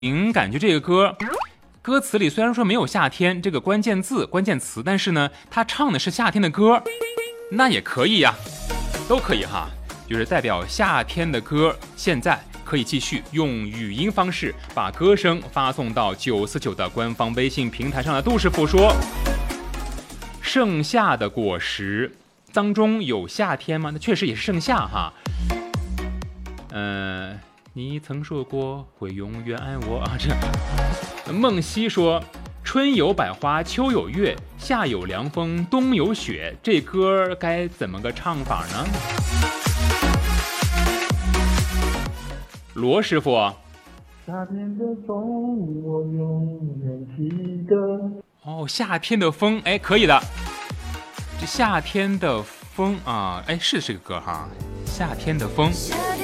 感觉这个歌词里虽然说没有夏天这个关键词，但是呢，他唱的是夏天的歌，那也可以呀，都可以哈。就是代表夏天的歌，现在可以继续用语音方式把歌声发送到949的官方微信平台上的杜师傅说：盛夏的果实当中有夏天吗？那确实也是盛夏哈。你曾说过会永远爱我啊！这梦溪说：春有百花，秋有月，夏有凉风，冬有雪。这歌该怎么个唱法呢？罗师傅， 夏天的风，我永远记得。 哦，夏天的风，哎，可以的。这夏天的风啊，哎，是这个歌哈，夏天的风。